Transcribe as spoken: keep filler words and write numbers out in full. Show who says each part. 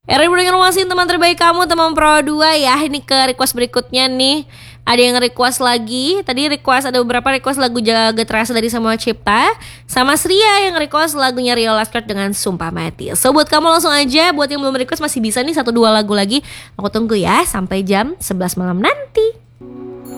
Speaker 1: Era informasi teman terbaik kamu, teman Pro dua ya. Ini ke request berikutnya nih. Ada yang request lagi. Tadi request ada beberapa request lagu Jaga Terasa dari Semua Cipta. Sama Sria yang request lagunya Rio Laskert dengan Sumpah Mati. So buat kamu langsung aja. Buat yang belum request masih bisa nih satu dua lagu lagi. Aku tunggu ya sampai jam sebelas malam nanti.